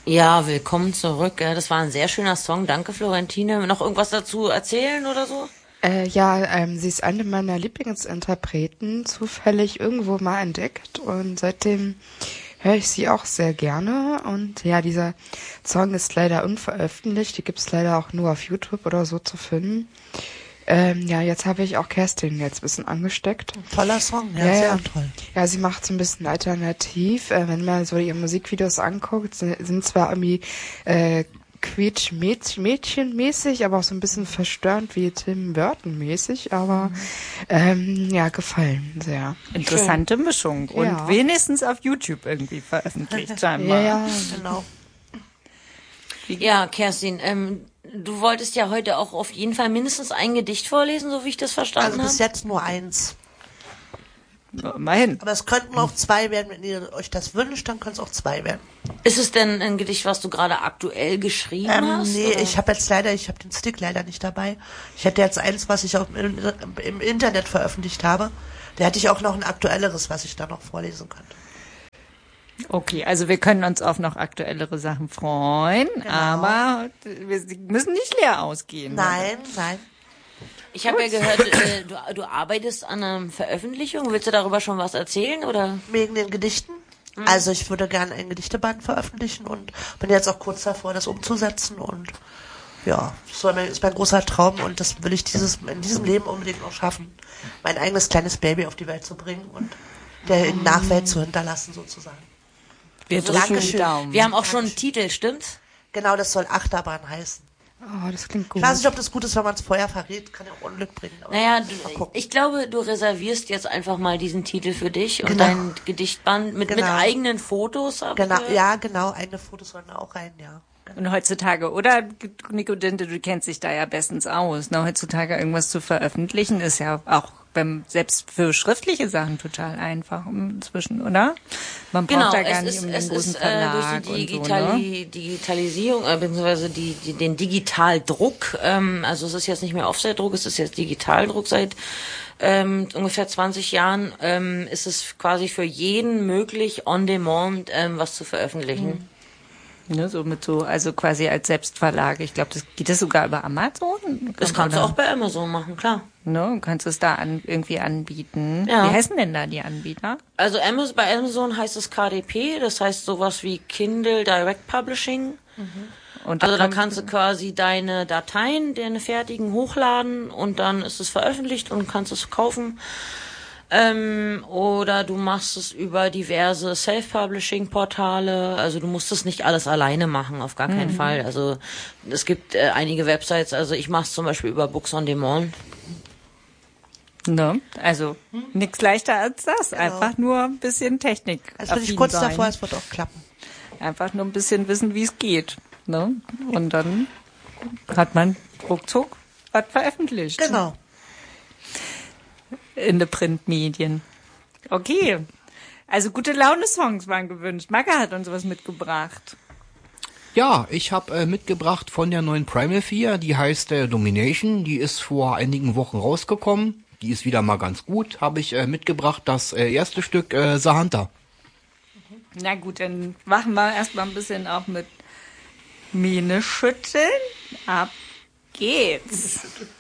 Ja, willkommen zurück. Das war ein sehr schöner Song. Danke, Florentine. Noch irgendwas dazu erzählen oder so? Sie ist eine meiner Lieblingsinterpreten, zufällig irgendwo mal entdeckt und seitdem höre ich sie auch sehr gerne. Und ja, dieser Song ist leider unveröffentlicht, die gibt's leider auch nur auf YouTube oder so zu finden. Jetzt habe ich auch Kerstin jetzt ein bisschen angesteckt. Ein toller Song, ja, sehr toll. Ja, sie macht so ein bisschen alternativ. Wenn man so ihre Musikvideos anguckt, sind zwar irgendwie Quietsch-Mädchen-mäßig, aber auch so ein bisschen verstörend wie Tim Burton-mäßig, aber gefallen sehr. Interessante Mischung und wenigstens auf YouTube irgendwie veröffentlicht scheinbar. Ja, genau. Ja, Kerstin, du wolltest ja heute auch auf jeden Fall mindestens ein Gedicht vorlesen, so wie ich das verstanden habe. Also bis jetzt nur eins. Immerhin. Aber es könnten auch 2 werden, wenn ihr euch das wünscht, dann können es auch 2 werden. Ist es denn ein Gedicht, was du gerade aktuell geschrieben hast? Nee, oder? ich habe den Stick leider nicht dabei. Ich hätte jetzt eins, was ich im Internet veröffentlicht habe. Da hätte ich auch noch ein aktuelleres, was ich da noch vorlesen könnte. Okay, also wir können uns auf noch aktuellere Sachen freuen, Genau. aber wir müssen nicht leer ausgehen. Nein. Ich habe ja gehört, du arbeitest an einer Veröffentlichung. Willst du darüber schon was erzählen, oder? Wegen den Gedichten? Also ich würde gerne ein Gedichteband veröffentlichen und bin jetzt auch kurz davor, das umzusetzen und ja, das ist mein großer Traum und das will ich in diesem Leben unbedingt noch schaffen, mein eigenes kleines Baby auf die Welt zu bringen und der Nachwelt zu hinterlassen sozusagen. Wir drücken die Daumen. Wir haben auch schon einen Titel, stimmt's? Genau, das soll Achterbahn heißen. Oh, das klingt gut. Ich weiß nicht, ob das gut ist, wenn man es vorher verrät, kann ja auch Unglück bringen. Naja, ich glaube, du reservierst jetzt einfach mal diesen Titel für dich und dein Gedichtband mit eigenen Fotos. Genau, eigene Fotos sollen auch rein, ja. Und heutzutage, oder Nico Dinte, du kennst dich da ja bestens aus, ne? Heutzutage irgendwas zu veröffentlichen ist ja auch selbst für schriftliche Sachen total einfach inzwischen, oder? Man braucht da gar nicht den großen Verlag durch die und so, ne? Digitalisierung, beziehungsweise den Digitaldruck, also es ist jetzt nicht mehr Offset-Druck, es ist jetzt Digitaldruck seit ungefähr 20 Jahren, ist es quasi für jeden möglich, on demand was zu veröffentlichen. Ne, also quasi als Selbstverlag. Ich glaube, geht das sogar über Amazon? Das kannst du auch bei Amazon machen, klar. Ne, kannst du es da irgendwie anbieten. Ja. Wie heißen denn da die Anbieter? Also bei Amazon heißt es KDP, das heißt sowas wie Kindle Direct Publishing. Und also da kannst du quasi deine Dateien, deine fertigen hochladen und dann ist es veröffentlicht und kannst es kaufen. Oder du machst es über diverse Self-Publishing-Portale. Also du musst es nicht alles alleine machen, auf gar keinen Fall. Also es gibt einige Websites, also ich mache es zum Beispiel über Books on Demand. Ne? Also nichts leichter als das. Genau. Einfach nur ein bisschen Technik. Also bin ich kurz davor, es wird auch klappen. Einfach nur ein bisschen wissen, wie es geht. Ne? Und dann hat man ruckzuck was veröffentlicht. Genau. In den Printmedien. Okay. Also gute Laune-Songs waren gewünscht. Magga hat uns was mitgebracht. Ja, ich habe mitgebracht von der neuen Primal 4, die heißt Domination. Die ist vor einigen Wochen rausgekommen. Die ist wieder mal ganz gut. Habe ich mitgebracht das erste Stück The Hunter. Na gut, dann machen wir erstmal ein bisschen auch mit Mähne schütteln. Ab geht's.